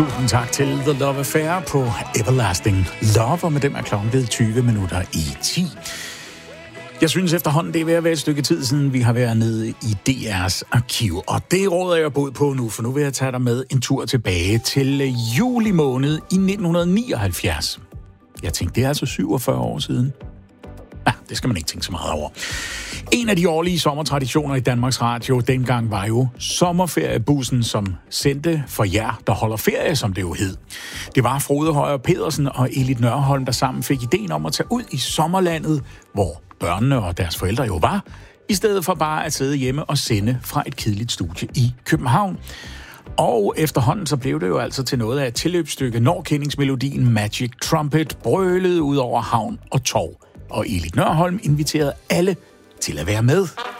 Tusind tak til The Love Affair på Everlasting Love, og med dem er klokken blevet 20 minutter i 10. Jeg synes efterhånden, det er ved at være et stykke tid siden, vi har været nede i DR's arkiv, og det råder jeg bod på nu, for nu vil jeg tage dig med en tur tilbage til juli måned i 1979. Jeg tænkte, det er altså 47 år siden. Ja, det skal man ikke tænke så meget over. En af de årlige sommertraditioner i Danmarks Radio dengang var jo sommerferiebussen, som sendte for jer, der holder ferie, som det jo hed. Det var Frode Højer Pedersen og Elit Nørholm, der sammen fik ideen om at tage ud i sommerlandet, hvor børnene og deres forældre jo var, i stedet for bare at sidde hjemme og sende fra et kedeligt studie i København. Og efterhånden så blev det jo altså til noget af et tilløbsstykke, når kendingsmelodien Magic Trumpet brølede ud over havn og torv. Og Elit Nørholm inviterede alle til at være med.